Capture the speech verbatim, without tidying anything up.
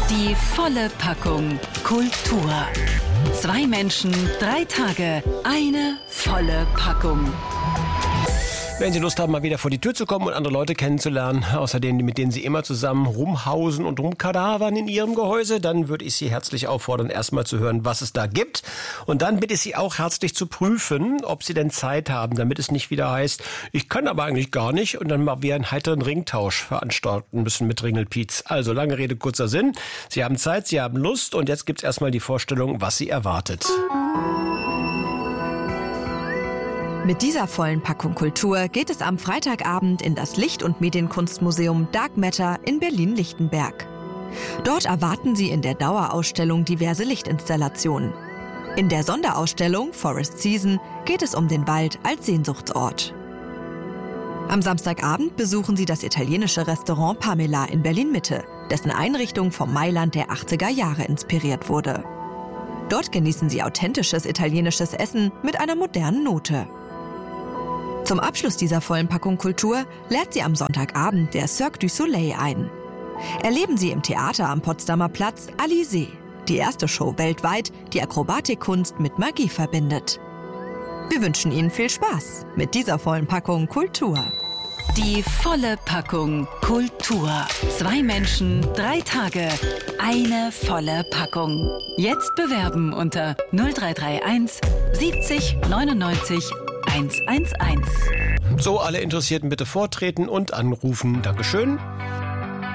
Die volle Packung Kultur. Zwei Menschen, drei Tage, eine volle Packung. Wenn Sie Lust haben, mal wieder vor die Tür zu kommen und andere Leute kennenzulernen, außer denen, mit denen Sie immer zusammen rumhausen und rumkadavern in Ihrem Gehäuse, dann würde ich Sie herzlich auffordern, erstmal zu hören, was es da gibt. Und dann bitte ich Sie auch herzlich zu prüfen, ob Sie denn Zeit haben, damit es nicht wieder heißt, ich kann aber eigentlich gar nicht und dann mal wir einen heiteren Ringtausch veranstalten müssen mit Ringelpiez. Also lange Rede, kurzer Sinn. Sie haben Zeit, Sie haben Lust und jetzt gibt's erstmal die Vorstellung, was Sie erwartet. Mit dieser vollen Packung Kultur geht es am Freitagabend in das Licht- und Medienkunstmuseum Dark Matter in Berlin-Lichtenberg. Dort erwarten Sie in der Dauerausstellung diverse Lichtinstallationen. In der Sonderausstellung Forest Season geht es um den Wald als Sehnsuchtsort. Am Samstagabend besuchen Sie das italienische Restaurant Pamela in Berlin-Mitte, dessen Einrichtung vom Mailand der achtziger Jahre inspiriert wurde. Dort genießen Sie authentisches italienisches Essen mit einer modernen Note. Zum Abschluss dieser vollen Packung Kultur lädt Sie am Sonntagabend der Cirque du Soleil ein. Erleben Sie im Theater am Potsdamer Platz Alizé, die erste Show weltweit, die Akrobatikkunst mit Magie verbindet. Wir wünschen Ihnen viel Spaß mit dieser vollen Packung Kultur. Die volle Packung Kultur. Zwei Menschen, drei Tage, eine volle Packung. Jetzt bewerben unter null drei drei eins siebzig neunundneunzig hundertzehn. So, alle Interessierten bitte vortreten und anrufen. Dankeschön.